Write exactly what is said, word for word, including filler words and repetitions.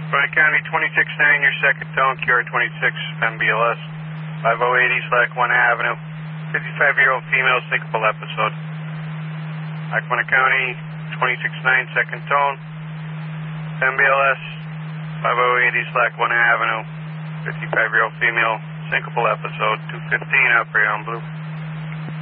Lackawanna County twenty-six nine, your second tone, Q R twenty-six, M B L S, five oh eight East Lackawanna Avenue, fifty-five-year-old female, syncopal episode. Lackawanna County twenty-six nine, second tone, M B L S, five oh eight East Lackawanna Avenue, fifty-five-year-old female, syncopal episode, two fifteen, operator on blue.